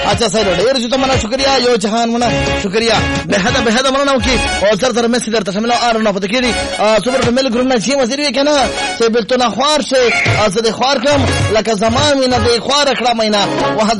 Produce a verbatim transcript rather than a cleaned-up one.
اچھا سره ډیر چې تمنا شکریا یو جهان منا شکریا به حدا به حدا مننه وکي او سر سره مې سره تشمل ار نه پته کېدی سوبر مل ګروم نه شي وزیر وی کنه چې بلته نه خوار شي اسه د خوار کم لکه زمان نه د خوار کړه مینا وه